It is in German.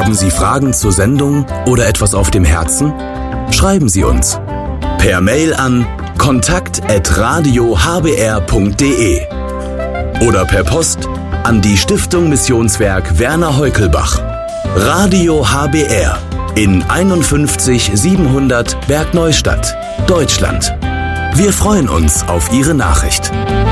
Haben Sie Fragen zur Sendung oder etwas auf dem Herzen? Schreiben Sie uns. Per Mail an kontakt@radiohbr.de oder per Post an die Stiftung Missionswerk Werner Heukelbach. Radio HBR in 51 700 Bergneustadt, Deutschland. Wir freuen uns auf Ihre Nachricht.